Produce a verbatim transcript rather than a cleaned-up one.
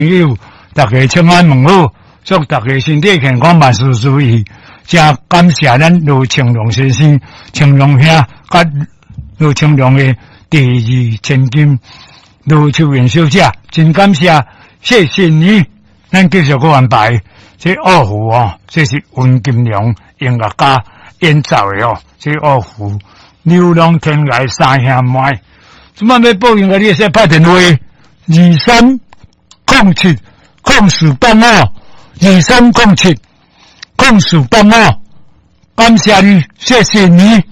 友，大家平安问好，祝大家身体健康，万事如意。真感谢咱卢青龙先生、青龙兄甲卢青龙的第二千金卢秋元小姐，真感谢，谢谢你。咱继续个安排，这二胡哦，这是温金良音乐家演奏的哦，这二胡流浪天涯三兄妹。怎么要报应啊？你先拍电话，二三空七空四八五，二三空七空四八五，感谢你，谢谢你。